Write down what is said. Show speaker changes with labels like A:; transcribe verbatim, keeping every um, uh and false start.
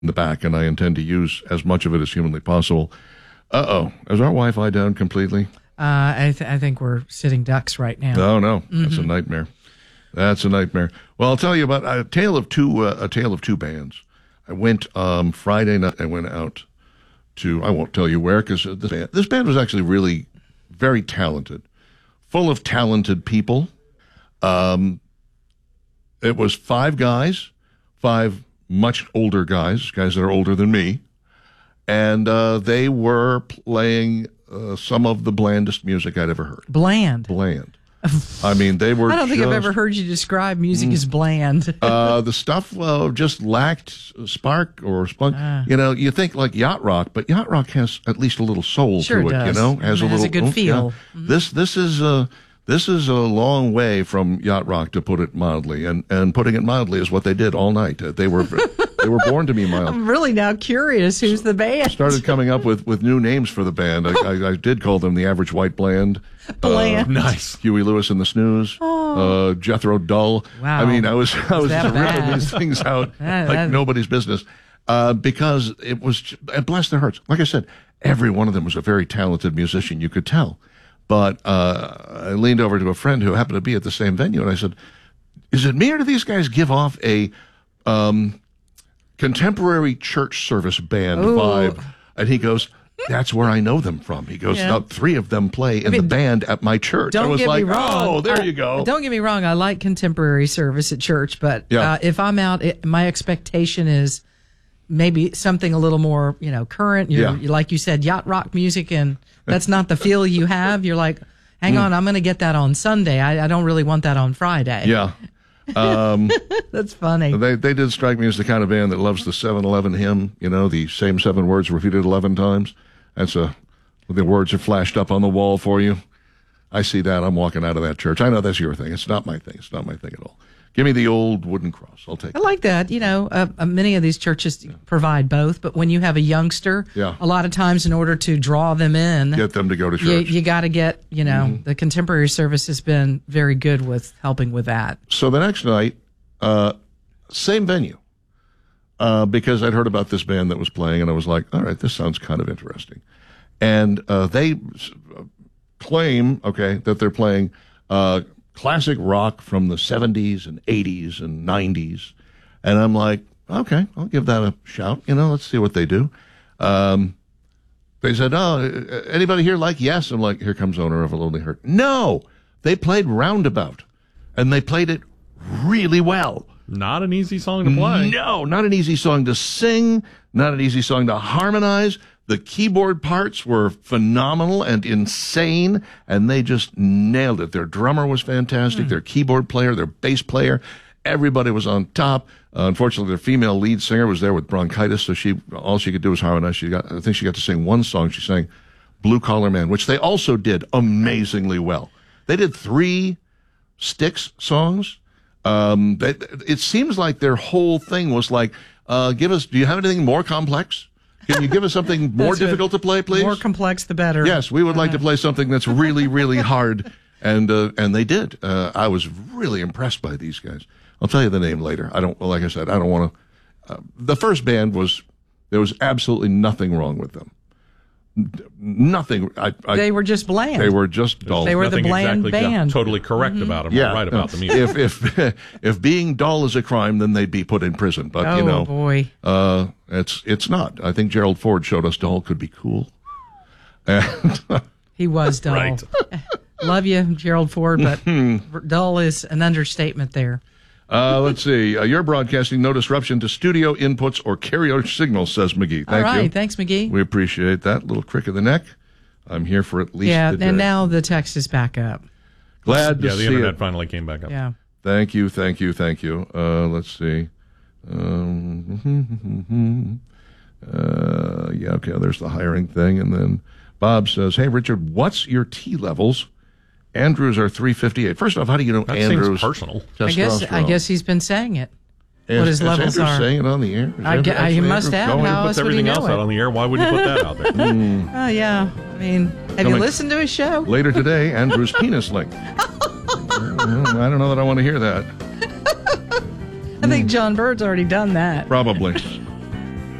A: in the back, and I intend to use as much of it as humanly possible. Uh-oh. Is our Wi-Fi down completely?
B: Uh, I, th- I think we're sitting ducks right now.
A: No, no.
B: Mm-hmm.
A: That's a nightmare. That's a nightmare. Well, I'll tell you about a tale of two, uh, a tale of two bands. I went um, Friday night, I went out to, I won't tell you where, because this band, this band was actually really very talented, full of talented people. Um, it was five guys, five much older guys, guys that are older than me, and uh, they were playing uh, some of the blandest music I'd ever heard.
B: Bland.
A: Bland. I mean, they were
B: I don't think
A: just,
B: I've ever heard you describe music mm, as bland.
A: uh, the stuff uh, just lacked spark or spunk. Uh, you know, you think like yacht rock, but yacht rock has at least a little soul
B: sure
A: to it,
B: does.
A: you know? Has
B: it
A: a
B: has
A: little
B: a good
A: oomph,
B: feel.
A: Yeah. Mm-hmm. This this is uh, this is a long way from yacht rock, to put it mildly. And and putting it mildly is what they did all night. Uh, they were they were born to be mild.
B: I'm really now curious who's the band.
A: Started coming up with, with new names for the band. I, I, I did call them the Average White Bland.
B: Bland.
A: Uh,
C: nice.
A: Huey Lewis and the Snooze.
B: Oh.
A: Uh, Jethro Tull.
B: Wow.
A: I mean, I was I was
B: that
A: just ripping
B: bad?
A: these things out
B: That-
A: like
B: that-
A: nobody's business. Uh, because it was, and bless their hearts. Like I said, every one of them was a very talented musician. You could tell. But uh, I leaned over to a friend who happened to be at the same venue, and I said, "Is it me, or do these guys give off a um, contemporary church service band
B: Ooh.
A: vibe?" And he goes, "That's where I know them from." He goes,
B: Yeah.
A: "Now three of them play in
B: I mean,
A: the band at my church."
B: Don't
A: I was
B: get
A: like,
B: me wrong.
A: "Oh, there
B: I-
A: you go."
B: Don't get me wrong. I like contemporary service at church, but
A: Yeah.
B: uh, if I'm out, it, my expectation is maybe something a little more, you know, current. You're,
A: Yeah.
B: you like you said, yacht rock music, and that's not the feel you have. You're like, hang on, I'm going to get that on Sunday. I, I don't really want that on Friday.
A: Yeah. Um,
B: That's funny.
A: They they did strike me as the kind of band that loves the seven eleven hymn, you know, the same seven words repeated eleven times. That's a, the words are flashed up on the wall for you. I see that. I'm walking out of that church. I know that's your thing. It's not my thing. It's not my thing at all. Give me the old wooden cross. I'll take
B: I
A: it.
B: like that. You know, uh, uh, many of these churches provide both, but when you have a youngster,
A: Yeah.
B: a lot of times in order to draw them in,
A: Get them to go to
B: you,
A: church.
B: you got to get, you know,
A: Mm-hmm.
B: the contemporary service has been very good with helping with that.
A: So the next night, uh, same venue, uh, because I'd heard about this band that was playing, and I was like, all right, this sounds kind of interesting. And uh, they s- claim, okay, that they're playing uh, classic rock from the seventies and eighties and nineties. And I'm like, okay, I'll give that a shout. You know, let's see what they do. Um, they said, oh, anybody here like Yes? I'm like, here comes Owner of a Lonely Heart. No, they played Roundabout, and they played it really well.
C: Not an easy song to play.
A: No, not an easy song to sing, not an easy song to harmonize. The keyboard parts were phenomenal and insane, and they just nailed it. Their drummer was fantastic, mm. their keyboard player, their bass player, everybody was on top. Uh, unfortunately, their female lead singer was there with bronchitis, so she all she could do was harmonize. She got, I think she got to sing one song. She sang Blue Collar Man, which they also did amazingly well. They did three Styx songs. Um, they, it seems like their whole thing was like, uh, give us, do you have anything more complex? Can you give us something more difficult to play, please?
B: The more complex, the better.
A: Yes, we would like to play something that's really, really hard. And, uh, and they did. Uh, I was really impressed by these guys. I'll tell you the name later. I don't, like I said, I don't want to, uh, the first band was, there was absolutely nothing wrong with them. Nothing. I, I,
B: They were just bland.
A: They were just dull.
B: They were the
C: Nothing
B: bland
C: exactly
B: band.
C: totally correct
B: Mm-hmm.
C: about them.
A: Yeah,
C: Or right about the music.
A: if if if being dull is a crime, then they'd be put in prison. But
B: oh,
A: you know,
B: boy.
A: uh, it's it's not. I think Gerald Ford showed us dull could be cool. And
B: He was dull.
C: Right.
B: Love you, Gerald Ford, but dull is an understatement there.
A: uh, let's see. Uh, you're broadcasting no disruption to studio inputs or carrier signals, says McGee. Thank
B: All right.
A: you.
B: Thanks, McGee.
A: We appreciate that little crick of the neck. I'm here for at least.
B: yeah,
A: the day.
B: and now the text is back up.
A: Glad to
C: Yeah, the
A: see
C: internet
A: it.
C: finally came back up.
B: Yeah.
A: Thank you, thank you, thank you. Uh, let's see. Um, uh, yeah, okay, there's the hiring thing. And then Bob says, hey, Richard, what's your T levels? Andrews are three fifty-eight. First off, how do you know
C: That
A: Andrews?
C: seems personal.
B: I guess I
A: testosterone?
B: guess he's been saying it.
A: Is,
B: what his
A: is
B: levels
A: Andrews
B: are.
A: saying it on the air? Is
B: I
A: Andrew-
B: gue- I- he
A: actually
B: must
A: Andrews
B: have.
A: going?
B: How
C: Puts
B: else would he
C: everything
B: know
C: else
B: it?
C: out on the air. Why would you put that out there?
B: Oh, yeah. I mean, have you
A: Coming-
B: listened to his show?
A: Later today, Andrew's penis link. Well, I don't know that I want to hear that.
B: I think John Bird's already done that.
A: Probably.